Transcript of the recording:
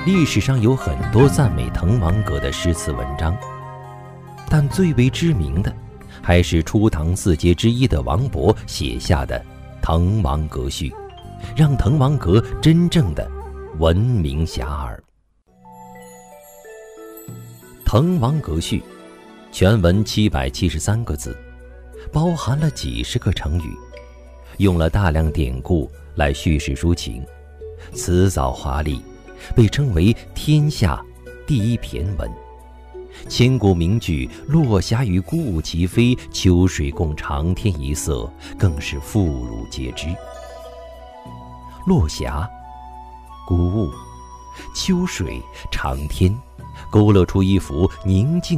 历史上有很多赞美滕王阁的诗词文章，但最为知名的还是初唐四杰之一的王勃写下的《滕王阁序》，让滕王阁真正的闻名遐迩。《滕王阁序》全文773个字，包含了几十个成语，用了大量典故来叙事抒情，辞藻华丽，被称为天下第一骈文。千古名句“落霞与孤鹜齐飞，秋水共长天一色”更是妇孺皆知。落霞、孤鹜、秋水、长天，勾勒出一幅宁静